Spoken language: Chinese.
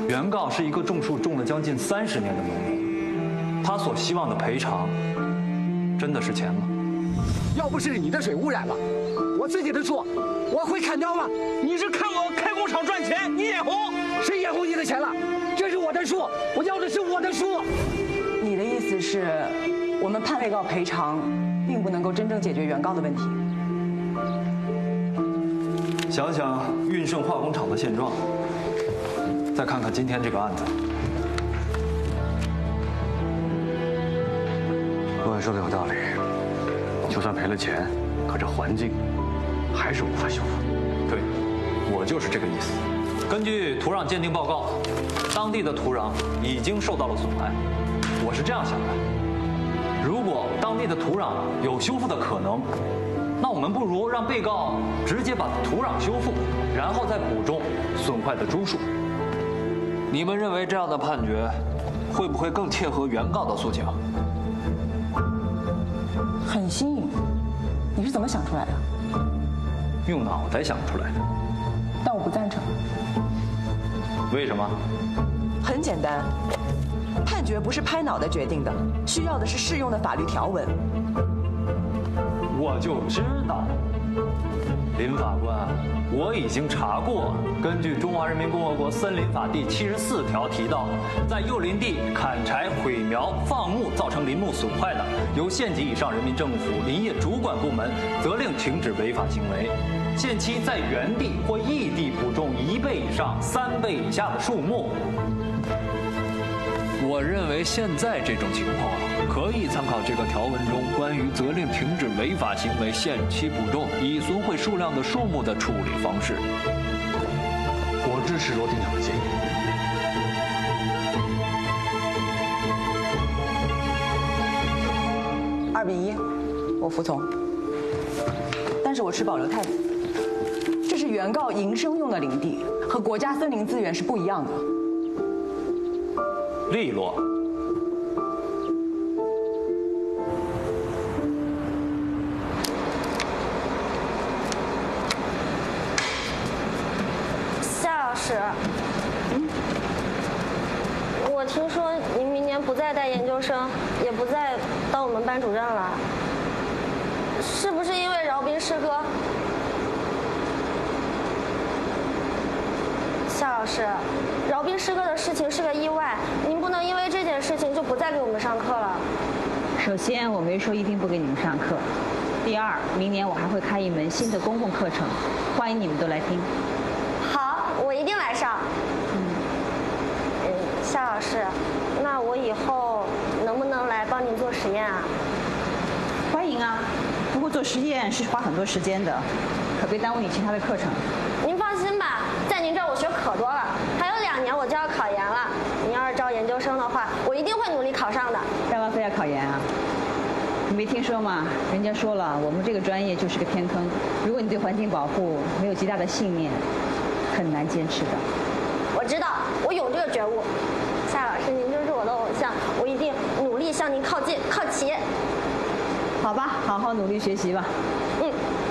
原告是一个种树种了将近30年的农民，他所希望的赔偿，真的是钱吗？ 要不是你的水污染了，我自己的树我会砍掉吗？ 你是看我开工厂赚钱，你眼红？ 谁眼红你的钱了？这是我的树，我要的是我的树。 你的意思是，我们判被告赔偿，并不能够真正解决原告的问题。 想想运盛化工厂的现状，再看看今天这个案子。 陆远说的有道理，就算赔了钱，可这环境还是无法修复。 对，我就是这个意思。根据土壤鉴定报告，当地的土壤已经受到了损害。我是这样想的：如果当地的土壤有修复的可能，那我们不如让被告直接把土壤修复，然后再补种损坏的株树。你们认为这样的判决会不会更切合原告的诉求？ 很新颖，你是怎么想出来的？ 用脑袋想出来的。 但我不赞成。 为什么？ 很简单，判决不是拍脑袋决定的，需要的是适用的法律条文。 我就知道，林法官，我已经查过，根据《中华人民共和国森林法》第74条提到，在幼林地砍柴、毁苗、放牧造成林木损坏的，由县级以上人民政府林业主管部门责令停止违法行为，限期在原地或异地补种1倍以上3倍以下的树木。我认为现在这种情况可以参考这个条文中关于责令停止违法行为、限期补种已损毁数量的树木的处理方式。 我支持罗厅长的建议。 2比1，我服从。但是我持保留态度。这是原告营生用的林地，和国家森林资源是不一样的。 利落。 夏老师，我听说您明年不再带研究生，也不再当我们班主任了，是不是因为饶斌师哥？夏老师，饶斌师哥的事情是个意外，您不能因为这件事情就不再给我们上课了。 首先，我没说一定不给你们上课。第二，明年我还会开一门新的公共课程，欢迎你们都来听。 好，我一定来上。夏老师，那我以后能不能来帮您做实验啊？ 欢迎啊，不过做实验是花很多时间的，可别耽误你其他的课程。 您放心吧，在您这儿我学可多了，还有2年我就要考研了。您要是招研究生的话，我一定会努力考上的。 干嘛非要考研啊？你没听说吗？人家说了，我们这个专业就是个天坑。如果你对环境保护没有极大的信念，很难坚持的。 我知道，我有这个觉悟。夏老师，您就是我的偶像，我一定努力向您靠近、靠齐。 好吧，好好努力学习吧。